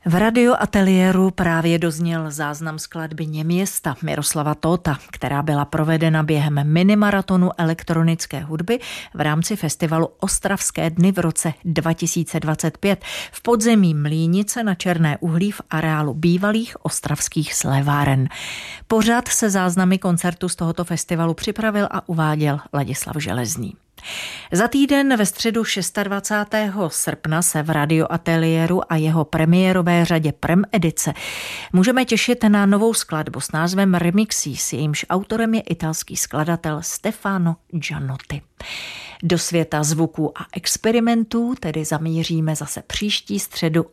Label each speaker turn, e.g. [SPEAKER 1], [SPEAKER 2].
[SPEAKER 1] V radioateliéru právě dozněl záznam skladby Něměsta Miroslava Tóta, která byla provedena během minimaratonu elektronické hudby v rámci festivalu Ostravské dny v roce 2025 v podzemí Mlýnice na Černé Uhlí v areálu bývalých ostravských sléváren. Pořad se záznamy koncertu z tohoto festivalu připravil a uváděl Ladislav Železný. Za týden ve středu 26. srpna se v radioateliéru a jeho premiérové řadě Prem edice můžeme těšit na novou skladbu s názvem Remixes, jejímž autorem je italský skladatel Stefano Gianotti. Do světa zvuků a experimentů tedy zamíříme zase příští středu